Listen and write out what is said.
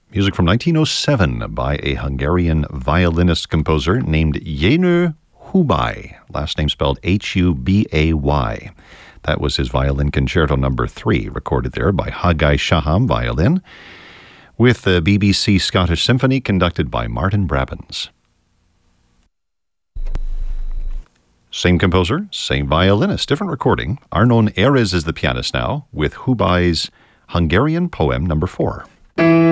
Music from 1907 by a Hungarian violinist-composer named Jenő Hubay, last name spelled Hubay. That was his Violin Concerto No. 3, recorded there by Haggai Shaham, violin, with the BBC Scottish Symphony conducted by Martin Brabants. Same composer, same violinist, different recording. Arnon Erez is the pianist now, with Hubay's Hungarian Poem No. 4.